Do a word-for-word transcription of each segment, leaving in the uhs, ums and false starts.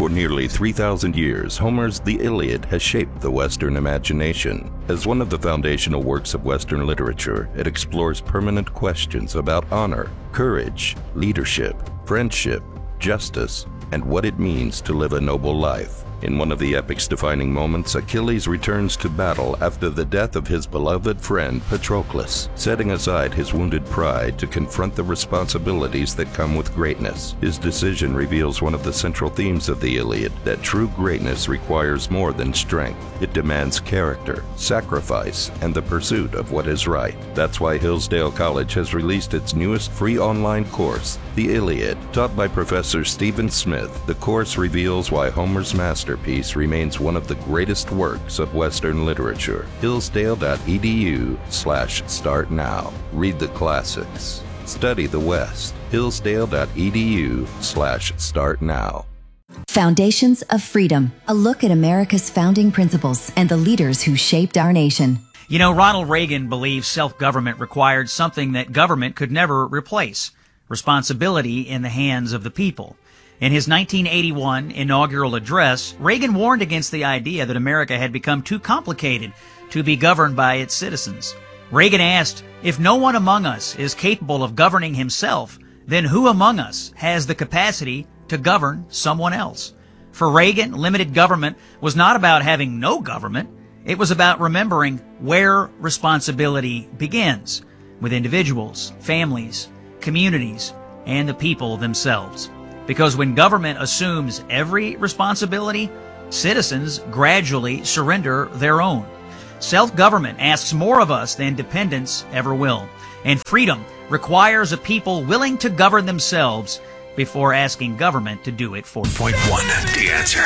For nearly three thousand years, Homer's The Iliad has shaped the Western imagination. As one of the foundational works of Western literature, it explores permanent questions about honor, courage, leadership, friendship, justice, and what it means to live a noble life. In one of the epic's defining moments, Achilles returns to battle after the death of his beloved friend Patroclus, setting aside his wounded pride to confront the responsibilities that come with greatness. His decision reveals one of the central themes of the Iliad, that true greatness requires more than strength. It demands character, sacrifice, and the pursuit of what is right. That's why Hillsdale College has released its newest free online course, The Iliad. Taught by Professor Stephen Smith, the course reveals why Homer's masterpiece remains one of the greatest works of Western literature. Hillsdale.edu slash start now. Read the classics. Study the West. Hillsdale.edu slash start now. Foundations of Freedom, a look at America's founding principles and the leaders who shaped our nation. You know, Ronald Reagan believed self-government required something that government could never replace: responsibility in the hands of the people. In his nineteen eighty-one inaugural address, Reagan warned against the idea that America had become too complicated to be governed by its citizens. Reagan asked, if no one among us is capable of governing himself, then who among us has the capacity to govern someone else? For Reagan, limited government was not about having no government. It was about remembering where responsibility begins, with individuals, families, communities, and the people themselves. Because when government assumes every responsibility, citizens gradually surrender their own. Self-government asks more of us than dependence ever will. And freedom requires a people willing to govern themselves before asking government to do it for them. Point one, the answer.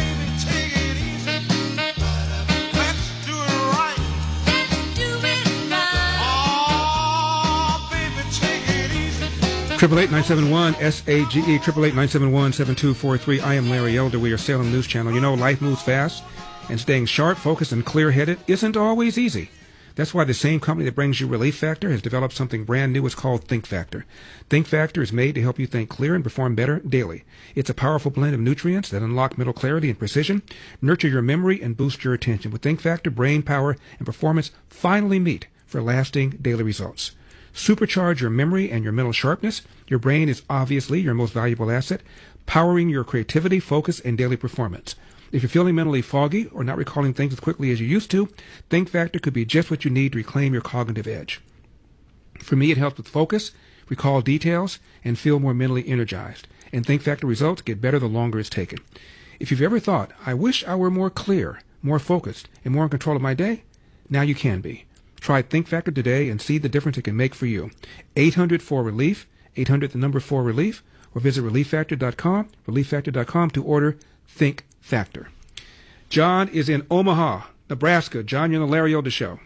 Triple eight nine seven one S A G E, triple eight nine seven one seven two four three. I am Larry Elder. We are Salem News Channel. You know, life moves fast, and staying sharp, focused, and clear-headed isn't always easy. That's why the same company that brings you Relief Factor has developed something brand new. It's called Think Factor. Think Factor is made to help you think clear and perform better daily. It's a powerful blend of nutrients that unlock mental clarity and precision, nurture your memory, and boost your attention. With Think Factor, brain power and performance finally meet for lasting daily results. Supercharge your memory and your mental sharpness. Your brain is obviously your most valuable asset, powering your creativity, focus, and daily performance. If you're feeling mentally foggy or not recalling things as quickly as you used to, Think Factor could be just what you need to reclaim your cognitive edge. For me, it helps with focus, recall details, and feel more mentally energized. And Think Factor results get better the longer it's taken. If you've ever thought, I wish I were more clear, more focused, and more in control of my day, now you can be. Try Think Factor today and see the difference it can make for you. eight hundred four relief, eight hundred the number four relief, or visit relief factor dot com, relief factor dot com to order Think Factor. John is in Omaha, Nebraska. John, you're on the Larry Elder Show.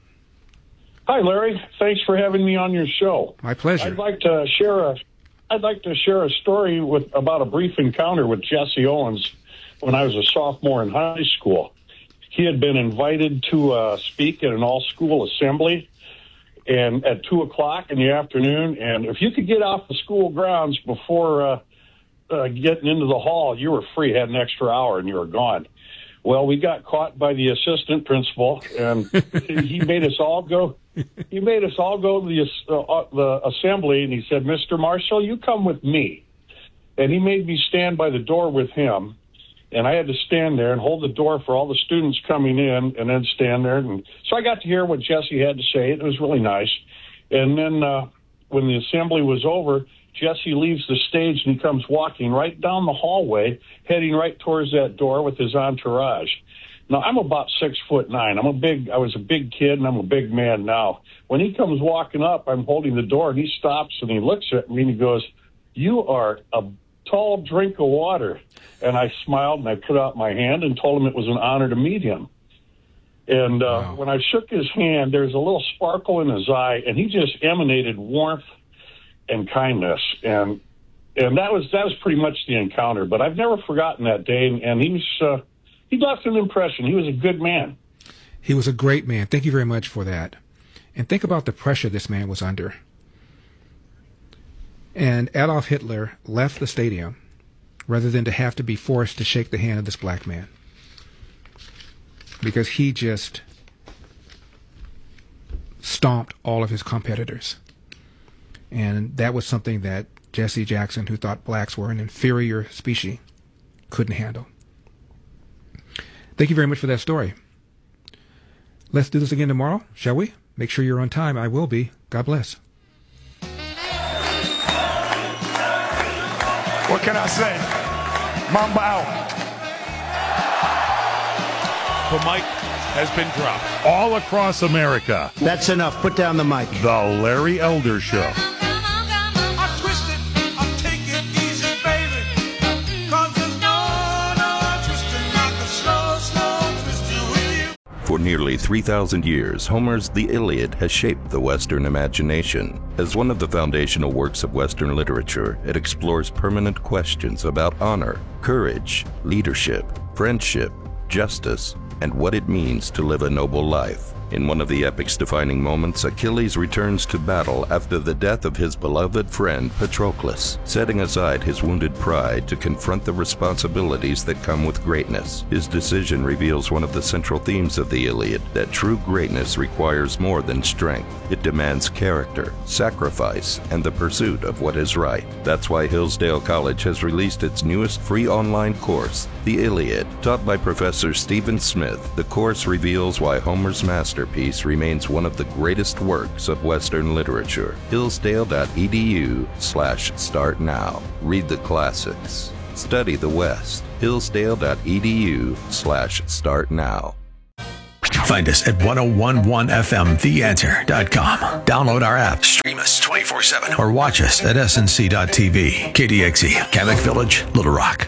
Hi, Larry. Thanks for having me on your show. My pleasure. I'd like to share a, I'd like to share a story with about a brief encounter with Jesse Owens when I was a sophomore in high school. He had been invited to uh, speak at an all-school assembly and at two o'clock in the afternoon. And if you could get off the school grounds before uh, uh, getting into the hall, you were free, had an extra hour, and you were gone. Well, we got caught by the assistant principal, and he made us all go. He made us all go to the, uh, the assembly, and he said, Mister Marshall, you come with me. And he made me stand by the door with him. And I had to stand there and hold the door for all the students coming in and then stand there. And so I got to hear what Jesse had to say. It was really nice. And then uh, when the assembly was over, Jesse leaves the stage and he comes walking right down the hallway, heading right towards that door with his entourage. Now, I'm about six foot nine. I'm a big, I was a big kid and I'm a big man now. When he comes walking up, I'm holding the door and he stops and he looks at me and he goes, you are a tall drink of water. And I smiled and I put out my hand and told him it was an honor to meet him. And uh, wow. When I shook his hand, there was a little sparkle in his eye, and he just emanated warmth and kindness. And and that was that was pretty much the encounter. But I've never forgotten that day. And, and he was uh, he left an impression. He was a good man. He was a great man. Thank you very much for that. And think about the pressure this man was under. And Adolf Hitler left the stadium rather than to have to be forced to shake the hand of this black man. Because he just stomped all of his competitors. And that was something that Jesse Jackson, who thought blacks were an inferior species, couldn't handle. Thank you very much for that story. Let's do this again tomorrow, shall we? Make sure you're on time. I will be. God bless. What can I say? Mamba out. The mic has been dropped. All across America. That's enough. Put down the mic. The Larry Elder Show. For nearly three thousand years, Homer's The Iliad has shaped the Western imagination. As one of the foundational works of Western literature, it explores permanent questions about honor, courage, leadership, friendship, justice, and what it means to live a noble life. In one of the epic's defining moments, Achilles returns to battle after the death of his beloved friend Patroclus, setting aside his wounded pride to confront the responsibilities that come with greatness. His decision reveals one of the central themes of the Iliad, that true greatness requires more than strength. It demands character, sacrifice, and the pursuit of what is right. That's why Hillsdale College has released its newest free online course, The Iliad. Taught by Professor Stephen Smith, the course reveals why Homer's masterpiece remains one of the greatest works of Western literature. Hillsdale.edu slash start now. Read the classics. Study the West. Hillsdale.edu slash start now. Find us at ten eleven F M the answer dot com. Download our app, stream us twenty-four seven, or watch us at S N C dot T V. K D X E, Kamek Village, Little Rock.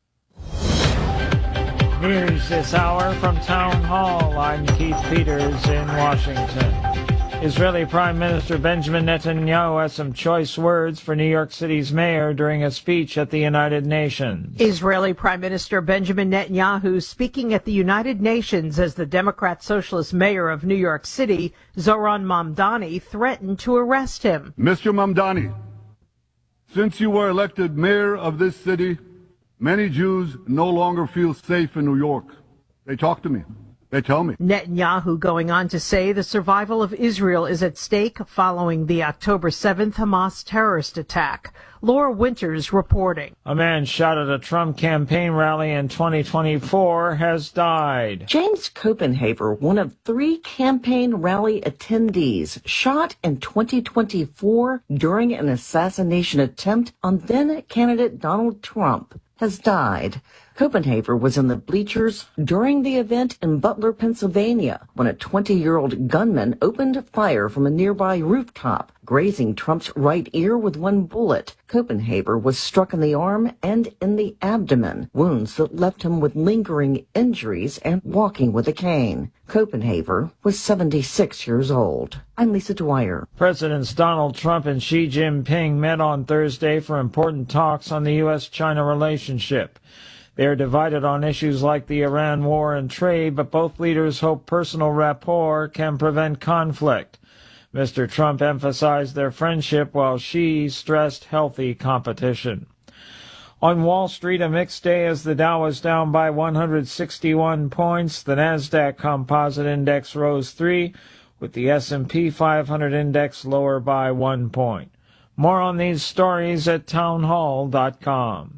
News this hour from Town Hall. I'm Keith Peters in Washington. Israeli Prime Minister Benjamin Netanyahu has some choice words for New York City's mayor during a speech at the United Nations. Israeli Prime Minister Benjamin Netanyahu speaking at the United Nations as the Democrat Socialist mayor of New York City, Zoran Mamdani, threatened to arrest him. Mister Mamdani, since you were elected mayor of this city, many Jews no longer feel safe in New York. They talk to me. They tell me. Netanyahu going on to say the survival of Israel is at stake following the October seventh Hamas terrorist attack. Laura Winters reporting. A man shot at a Trump campaign rally in twenty twenty-four has died. James Copenhaver, one of three campaign rally attendees, shot in twenty twenty-four during an assassination attempt on then-candidate Donald Trump, has died. Copenhaver was in the bleachers during the event in Butler, Pennsylvania, when a twenty-year-old gunman opened fire from a nearby rooftop, grazing Trump's right ear with one bullet. Copenhaver was struck in the arm and in the abdomen, wounds that left him with lingering injuries and walking with a cane. Copenhaver was seventy-six years old. I'm Lisa Dwyer. Presidents Donald Trump and Xi Jinping met on Thursday for important talks on the U S China relationship. They are divided on issues like the Iran war and trade, but both leaders hope personal rapport can prevent conflict. Mister Trump emphasized their friendship while Xi stressed healthy competition. On Wall Street, a mixed day as the Dow was down by one hundred sixty-one points. The Nasdaq Composite Index rose three, with the S and P five hundred Index lower by one point. More on these stories at town hall dot com.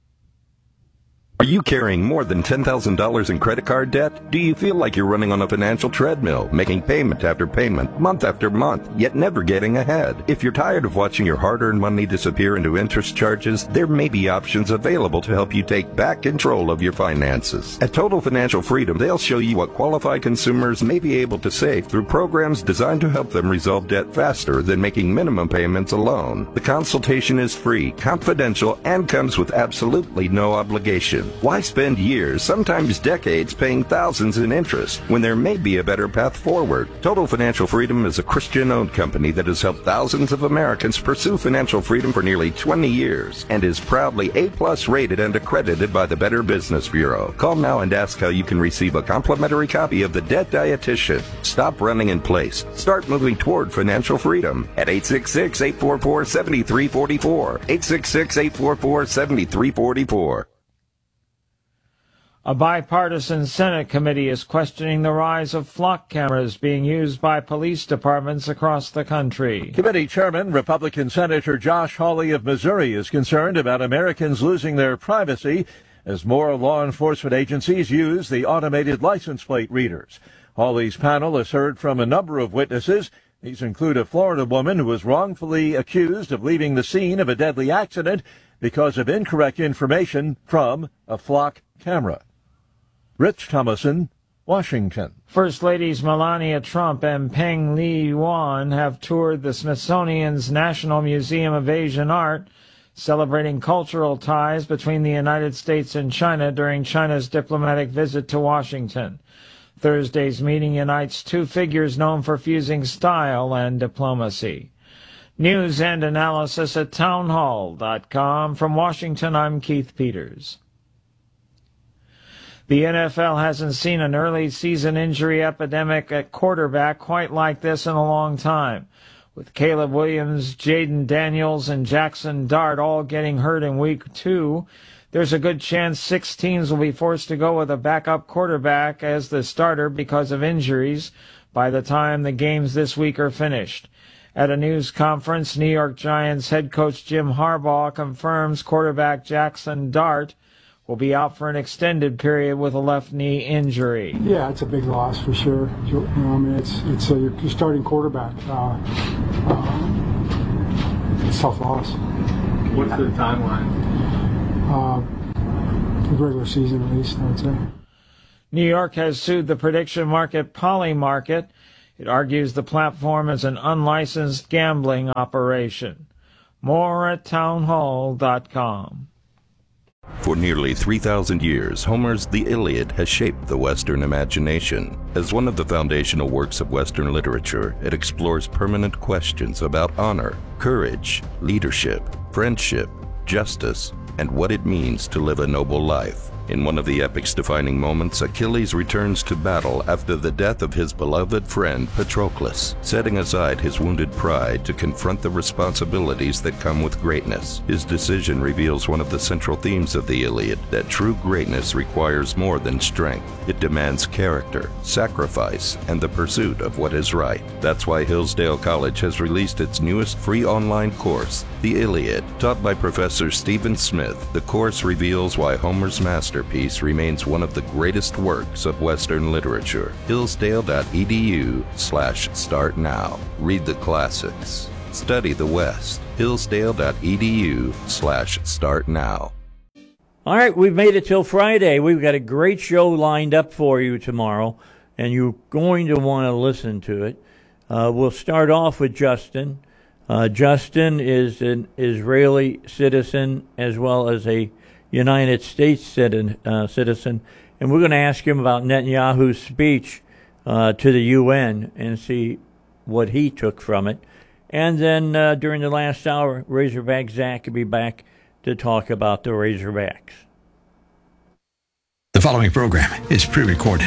Are you carrying more than ten thousand dollars in credit card debt? Do you feel like you're running on a financial treadmill, making payment after payment, month after month, yet never getting ahead? If you're tired of watching your hard-earned money disappear into interest charges, there may be options available to help you take back control of your finances. At Total Financial Freedom, they'll show you what qualified consumers may be able to save through programs designed to help them resolve debt faster than making minimum payments alone. The consultation is free, confidential, and comes with absolutely no obligation. Why spend years, sometimes decades, paying thousands in interest when there may be a better path forward? Total Financial Freedom is a Christian-owned company that has helped thousands of Americans pursue financial freedom for nearly twenty years and is proudly A-plus rated and accredited by the Better Business Bureau. Call now and ask how you can receive a complimentary copy of The Debt Dietitian. Stop running in place. Start moving toward financial freedom at eight six six, eight four four, seven three four four. eight six six, eight four four, seven three four four. A bipartisan Senate committee is questioning the rise of flock cameras being used by police departments across the country. Committee Chairman, Republican Senator Josh Hawley of Missouri, is concerned about Americans losing their privacy as more law enforcement agencies use the automated license plate readers. Hawley's panel has heard from a number of witnesses. These include a Florida woman who was wrongfully accused of leaving the scene of a deadly accident because of incorrect information from a flock camera. Rich Thomason, Washington. First Ladies Melania Trump and Peng Liyuan have toured the Smithsonian's National Museum of Asian Art, celebrating cultural ties between the United States and China during China's diplomatic visit to Washington. Thursday's meeting unites two figures known for fusing style and diplomacy. News and analysis at townhall dot com. From Washington, I'm Keith Peters. The N F L hasn't seen an early season injury epidemic at quarterback quite like this in a long time. With Caleb Williams, Jaden Daniels, and Jackson Dart all getting hurt in week two, there's a good chance six teams will be forced to go with a backup quarterback as the starter because of injuries by the time the games this week are finished. At a news conference, New York Giants head coach Jim Harbaugh confirms quarterback Jackson Dart will be out for an extended period with a left knee injury. Yeah, it's a big loss for sure. You know, I mean, it's it's a, your starting quarterback. Uh, uh, it's a tough loss. What's the timeline? Uh, the regular season, at least, I would say. New York has sued the prediction market Polymarket. It argues the platform is an unlicensed gambling operation. More at townhall dot com. For nearly three thousand years, Homer's The Iliad has shaped the Western imagination. As one of the foundational works of Western literature, it explores permanent questions about honor, courage, leadership, friendship, justice, and what it means to live a noble life. In one of the epic's defining moments, Achilles returns to battle after the death of his beloved friend Patroclus, setting aside his wounded pride to confront the responsibilities that come with greatness. His decision reveals one of the central themes of the Iliad, that true greatness requires more than strength. It demands character, sacrifice, and the pursuit of what is right. That's why Hillsdale College has released its newest free online course, The Iliad. Taught by Professor Stephen Smith, the course reveals why Homer's masterpiece remains one of the greatest works of Western literature. Hillsdale.edu slash start now. Read the classics. Study the West. Hillsdale.edu slash start now. All right, we've made it till Friday. We've got a great show lined up for you tomorrow, and you're going to want to listen to it. Uh, we'll start off with Justin. Uh, Justin is an Israeli citizen as well as a United States citizen, uh, citizen, and we're going to ask him about Netanyahu's speech uh, to the U N and see what he took from it. And then uh, during the last hour, Razorback Zach will be back to talk about the Razorbacks. The following program is pre-recorded.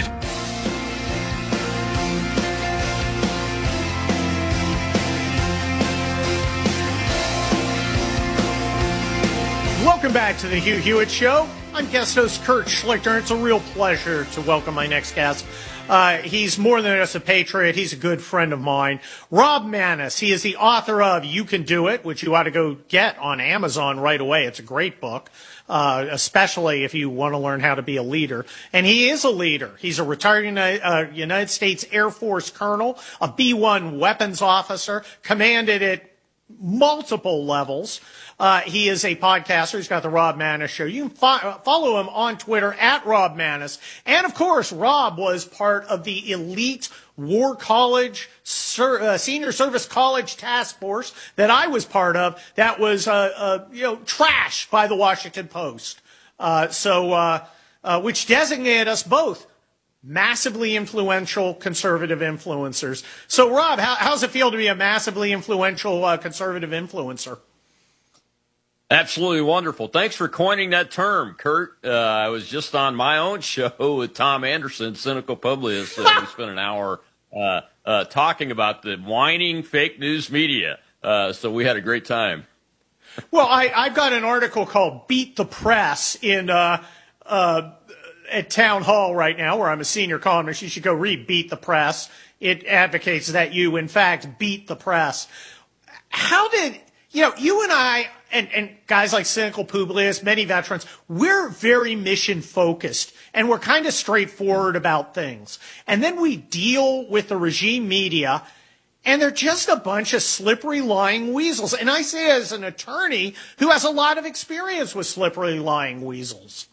Welcome back to the Hugh Hewitt Show. I'm guest host Kurt Schlichter. It's a real pleasure to welcome my next guest. Uh, he's more than just a patriot. He's a good friend of mine. Rob Maness. He is the author of You Can Do It, which you ought to go get on Amazon right away. It's a great book, uh, especially if you want to learn how to be a leader. And he is a leader. He's a retired United, uh, United States Air Force colonel, a B one weapons officer, commanded at multiple levels. Uh, he is a podcaster. He's got the Rob Maness Show. You can fo- follow him on Twitter at Rob Maness. And, of course, Rob was part of the elite War College, Ser- uh, Senior Service College Task Force that I was part of that was, uh, uh, you know, trashed by the Washington Post. Uh, so, uh, uh, which designated us both massively influential conservative influencers. So, Rob, how, how's it feel to be a massively influential uh, conservative influencer? Absolutely wonderful. Thanks for coining that term, Kurt. Uh, I was just on my own show with Tom Anderson, Cynical Publius. Uh, we spent an hour uh, uh, talking about the whining fake news media. Uh, so we had a great time. Well, I, I've got an article called Beat the Press in uh, uh, at Town Hall right now, where I'm a senior columnist. You should go read Beat the Press. It advocates that you, in fact, beat the press. How did, you know, you and I, and, and guys like Cynical Publius, many veterans, we're very mission focused and we're kind of straightforward about things. And then we deal with the regime media and they're just a bunch of slippery, lying weasels. And I say as an attorney who has a lot of experience with slippery, lying weasels.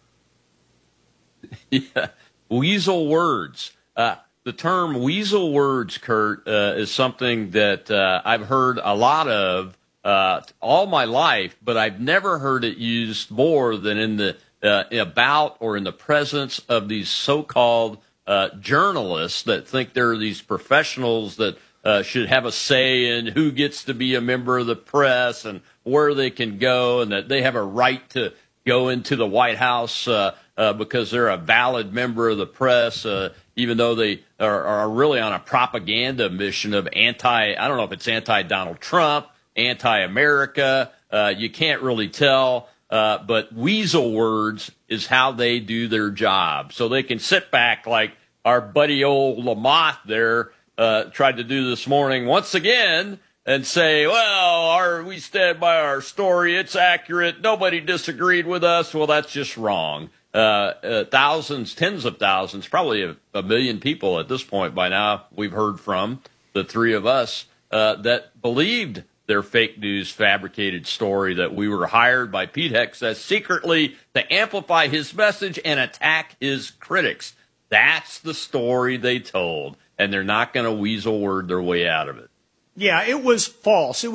Yeah, weasel words. Uh, the term weasel words, Kurt, uh, is something that uh, I've heard a lot of uh, all my life, but I've never heard it used more than in the uh, about or in the presence of these so-called uh, journalists that think they're these professionals that uh, should have a say in who gets to be a member of the press and where they can go, and that they have a right to go into the White House uh, uh, because they're a valid member of the press, uh, even though they are, are really on a propaganda mission of anti, I don't know if it's anti-Donald Trump, anti-America. Uh, you can't really tell. Uh, but weasel words is how they do their job. So they can sit back like our buddy old Lamont there uh, tried to do this morning once again and say, well, our, we stand by our story. It's accurate. Nobody disagreed with us. Well, that's just wrong. Uh, uh, thousands, tens of thousands, probably a, a million people at this point by now we've heard from, the three of us, uh, that believed their fake news fabricated story that we were hired by Pete Hegseth secretly to amplify his message and attack his critics. That's the story they told, and they're not going to weasel word their way out of it. Yeah, it was false. It